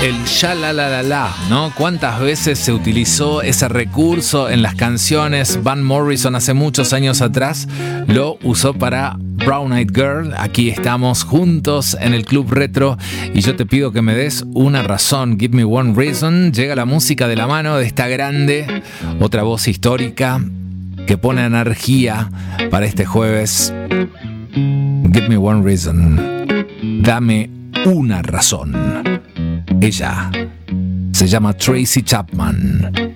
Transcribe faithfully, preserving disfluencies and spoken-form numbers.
el ya la la la la, ¿no? ¿Cuántas veces se utilizó ese recurso en las canciones? Van Morrison hace muchos años atrás lo usó para Brown Eyed Girl. Aquí estamos juntos en el Club Retro y yo te pido que me des una razón. Give me one reason. Llega la música de la mano de esta grande, otra voz histórica que pone energía para este jueves. Give me one reason. Dame una razón. Ella se llama Tracy Chapman.